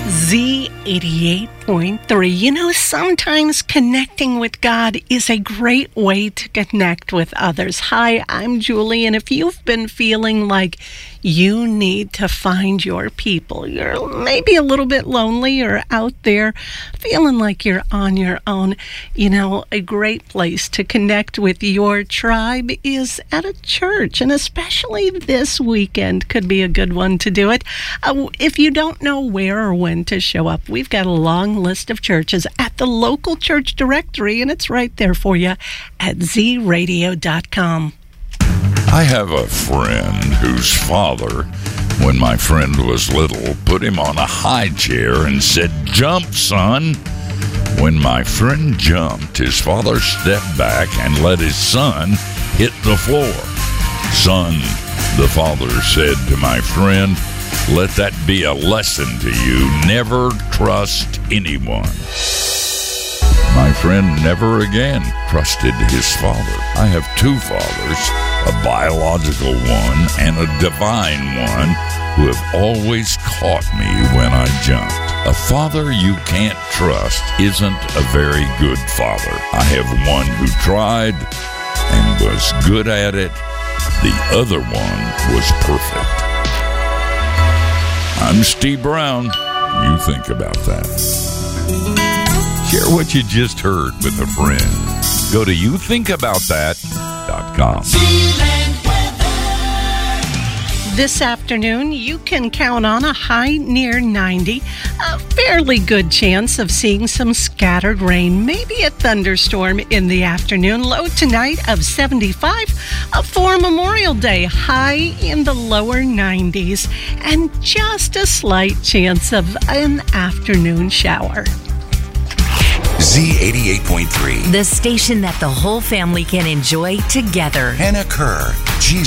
Z88.3. You know, sometimes connecting with God is a great way to connect with others. Hi, I'm Julie, and if you've been feeling like you need to find your people, you're maybe a little bit lonely or out there feeling like you're on your own, you know, a great place to connect with your tribe is at a church, and especially this weekend could be a good one to do it. If you don't know where or when to show up, we've got a long list of churches at the local church directory, and it's right there for you at zradio.com. I have a friend whose father, when my friend was little, put him on a high chair and said, "Jump, son." When my friend jumped, his father stepped back and let his son hit the floor. "Son," the father said to my friend, "let that be a lesson to you. Never trust anyone." My friend never again trusted his father. I have two fathers, a biological one and a divine one, who have always caught me when I jumped. A father you can't trust isn't a very good father. I have one who tried and was good at it. The other one was perfect. I'm Steve Brown. You think about that. Share what you just heard with a friend. Go to youthinkaboutthat.com. This afternoon, you can count on a high near 90, a fairly good chance of seeing some scattered rain, maybe a thunderstorm in the afternoon. Low tonight of 75, for Memorial Day, high in the lower 90s, and just a slight chance of an afternoon shower. Z88.3. The station that the whole family can enjoy together. Hannah Kerr.